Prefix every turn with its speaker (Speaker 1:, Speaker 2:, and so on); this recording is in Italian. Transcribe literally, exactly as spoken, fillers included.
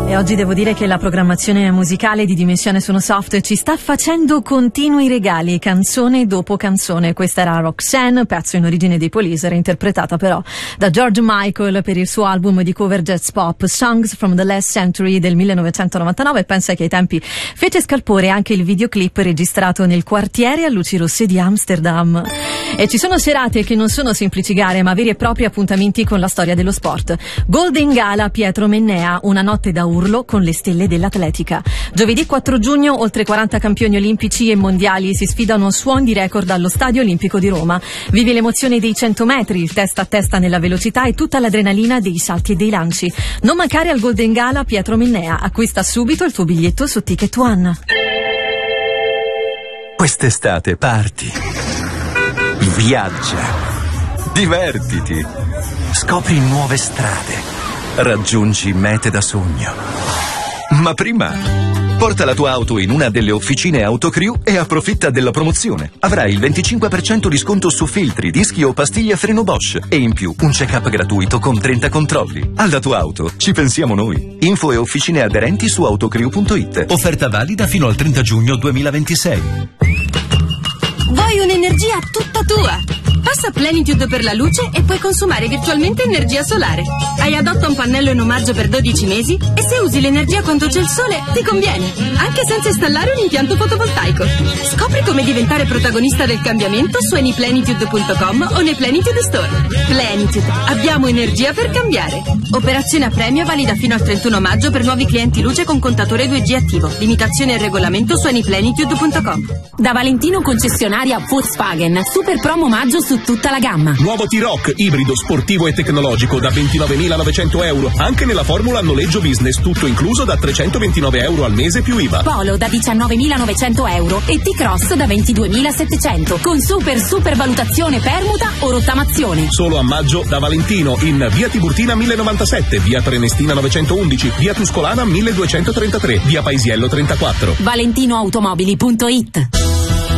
Speaker 1: E oggi devo dire che la programmazione musicale di Dimensione Suono Soft ci sta facendo continui regali, canzone dopo canzone. Questa era Roxanne, pezzo in origine dei Police, interpretata però da George Michael per il suo album di cover jazz pop Songs from the Last Century del millenovecentonovantanove. Pensa che ai tempi fece scalpore anche il videoclip registrato nel quartiere a luci rosse di Amsterdam. E ci sono serate che non sono semplici gare, ma veri e propri appuntamenti con la storia dello sport. Golden Gala Pietro Mennea, una notte da urlo con le stelle dell'atletica. Giovedì quattro giugno oltre quaranta campioni olimpici e mondiali si sfidano suon di record allo Stadio Olimpico di Roma. Vivi l'emozione dei cento metri, il testa a testa nella velocità e tutta l'adrenalina dei salti e dei lanci. Non mancare al Golden Gala Pietro Mennea. Acquista subito il tuo biglietto su Ticket One.
Speaker 2: Quest'estate parti, viaggia, divertiti, scopri nuove strade, raggiungi mete da sogno. Ma prima, porta la tua auto in una delle officine Autocrew e approfitta della promozione. Avrai il venticinque per cento di sconto su filtri, dischi o pastiglie a freno Bosch e in più un check-up gratuito con trenta controlli. Alla tua auto ci pensiamo noi. Info e officine aderenti su autocrew punto it.
Speaker 3: Offerta valida fino al trenta giugno duemilaventisei.
Speaker 4: Vuoi un'energia tutta tua? Passa Plenitude per la luce e puoi consumare virtualmente energia solare. Hai adotta un pannello in omaggio per dodici mesi e se usi l'energia quando c'è il sole ti conviene, anche senza installare un impianto fotovoltaico. Scopri come diventare protagonista del cambiamento su anyplenitude punto com o nei Plenitude Store. Plenitude, abbiamo energia per cambiare. Operazione a premio valida fino al trentuno maggio per nuovi clienti luce con contatore due G attivo. Limitazione e regolamento su anyplenitude punto com.
Speaker 5: Da Valentino concessionaria Volkswagen, super promo maggio su tutta la gamma.
Speaker 6: Nuovo T-Roc, ibrido, sportivo e tecnologico da ventinovemilanovecento euro, anche nella formula noleggio business, tutto incluso da trecentoventinove euro al mese più I V A.
Speaker 5: Polo da diciannovemilanovecento euro e T-Cross da ventiduemilasettecento, con super super valutazione permuta o rottamazione.
Speaker 6: Solo a maggio da Valentino in via Tiburtina mille novantasette, via Prenestina novecentoundici, via Tuscolana milleduecentotrentatré, via Paisiello trentaquattro.
Speaker 5: valentinoautomobili punto it.